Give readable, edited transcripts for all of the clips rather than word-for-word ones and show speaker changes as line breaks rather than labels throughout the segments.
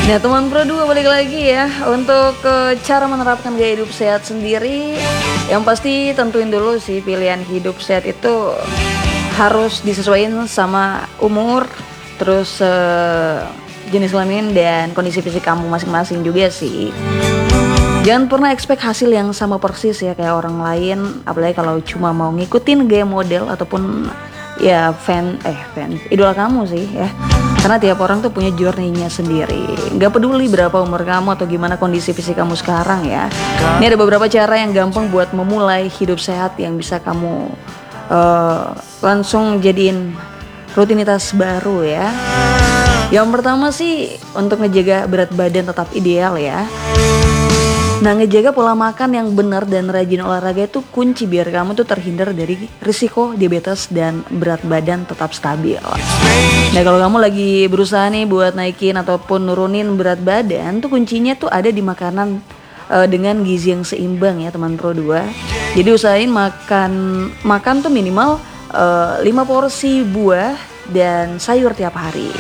Nah teman Pro 2 balik lagi ya untuk cara menerapkan gaya hidup sehat sendiri. Yang pasti tentuin dulu sih pilihan hidup sehat itu harus disesuaikan sama umur, terus jenis kelamin dan kondisi fisik kamu masing-masing juga sih. Jangan pernah expect hasil yang sama persis ya kayak orang lain, apalagi kalau cuma mau ngikutin gaya model ataupun ya fans idola kamu sih ya. Karena tiap orang tuh punya journey-nya sendiri. Gak peduli berapa umur kamu atau gimana kondisi fisik kamu sekarang ya. Ini ada beberapa cara yang gampang buat memulai hidup sehat yang bisa kamu langsung jadiin rutinitas baru ya. Yang pertama sih untuk ngejaga berat badan tetap ideal ya. Nah, ngejaga pola makan yang benar dan rajin olahraga itu kunci biar kamu tuh terhindar dari risiko diabetes dan berat badan tetap stabil. Nah, kalau kamu lagi berusaha nih buat naikin ataupun nurunin berat badan, tuh kuncinya tuh ada di makanan dengan gizi yang seimbang ya teman Pro 2. Jadi usahain makan tuh minimal 5 porsi buah dan sayur tiap hari.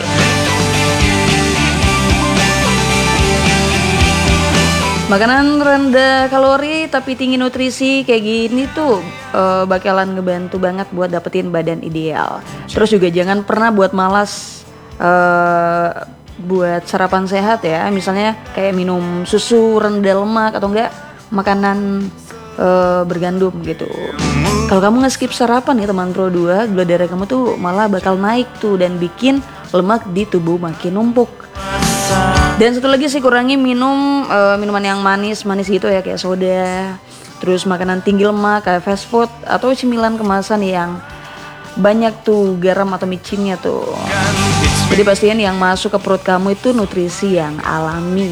Makanan rendah kalori tapi tinggi nutrisi kayak gini tuh bakalan ngebantu banget buat dapetin badan ideal. Terus juga jangan pernah buat malas buat sarapan sehat ya. Misalnya kayak minum susu rendah lemak atau enggak makanan bergandum gitu. Kalau kamu nge-skip sarapan ya teman Pro 2, gula darah kamu tuh malah bakal naik tuh dan bikin lemak di tubuh makin numpuk. Dan satu lagi sih kurangi minuman yang manis gitu ya kayak soda. Terus makanan tinggi lemak kayak fast food atau cemilan kemasan yang banyak tuh garam atau micinnya tuh. Jadi pastiin yang masuk ke perut kamu itu nutrisi yang alami